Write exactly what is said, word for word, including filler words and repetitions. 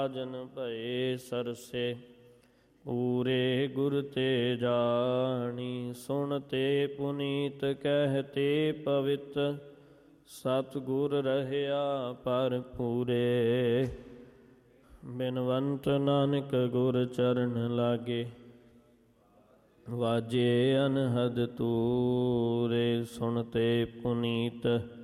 ਜਨ ਭਏ ਸਰਸੇ ਪੂਰੇ ਗੁਰ ਤੇ ਜਾਣੀ। ਸੁਣ ਤੇ ਪੁਨੀਤ ਕਹਿਤੇ ਪਵਿੱਤ ਸਤ ਗੁਰ ਰਹਿਆ ਪਰ ਪੂਰੇ। ਬਿਨਵੰਤ ਨਾਨਕ ਗੁਰ ਚਰਨ ਲਾਗੇ ਵਾਜੇ ਅਨਹਦ ਤੂਰੇ। ਸੁਣ ਤੇ ਪੁਨੀਤ